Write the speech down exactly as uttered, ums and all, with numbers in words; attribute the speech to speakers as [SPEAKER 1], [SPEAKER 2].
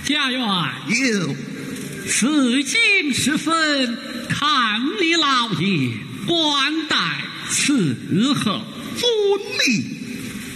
[SPEAKER 1] 家园
[SPEAKER 2] 有，
[SPEAKER 1] 此今时分，看你老爷官待伺候。
[SPEAKER 2] 遵命。